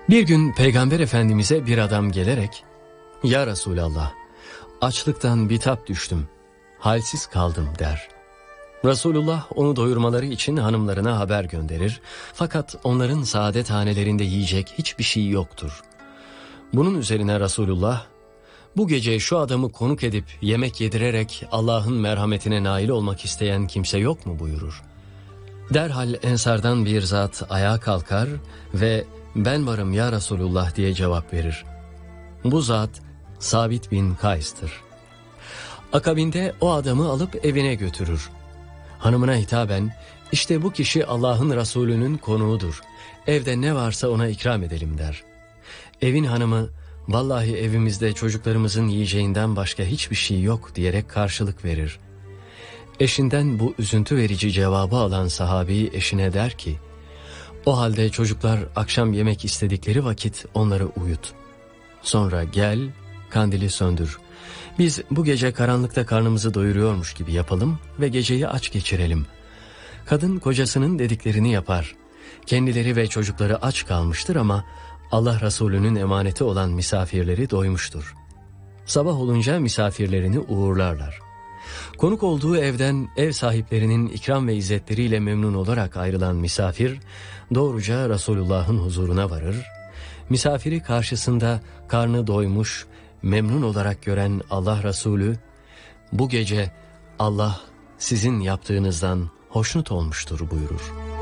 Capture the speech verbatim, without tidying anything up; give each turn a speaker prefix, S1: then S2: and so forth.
S1: Bir gün Peygamber Efendimiz'e bir adam gelerek, "Ya Resulallah, açlıktan bitap düştüm, halsiz kaldım" der. Resulullah onu doyurmaları için hanımlarına haber gönderir, fakat onların saadethanelerinde yiyecek hiçbir şey yoktur. Bunun üzerine Resulullah, "Bu gece şu adamı konuk edip yemek yedirerek Allah'ın merhametine nail olmak isteyen kimse yok mu?" buyurur. Derhal ensardan bir zat ayağa kalkar ve "Ben varım ya Resulullah" diye cevap verir. Bu zat Sabit bin Kays'tır. Akabinde o adamı alıp evine götürür. Hanımına hitaben, "İşte bu kişi Allah'ın Resulü'nün konuğudur. Evde ne varsa ona ikram edelim" der. Evin hanımı, "Vallahi evimizde çocuklarımızın yiyeceğinden başka hiçbir şey yok" diyerek karşılık verir. Eşinden bu üzüntü verici cevabı alan sahabi eşine der ki, "O halde çocuklar akşam yemek istedikleri vakit onları uyut. Sonra gel, kandili söndür. Biz bu gece karanlıkta karnımızı doyuruyormuş gibi yapalım ve geceyi aç geçirelim." Kadın kocasının dediklerini yapar. Kendileri ve çocukları aç kalmıştır ama Allah Resulü'nün emaneti olan misafirleri doymuştur. Sabah olunca misafirlerini uğurlarlar. Konuk olduğu evden ev sahiplerinin ikram ve izzetleriyle memnun olarak ayrılan misafir doğruca Resulullah'ın huzuruna varır. Misafiri karşısında karnı doymuş, memnun olarak gören Allah Resulü, "Bu gece Allah sizin yaptığınızdan hoşnut olmuştur" buyurur.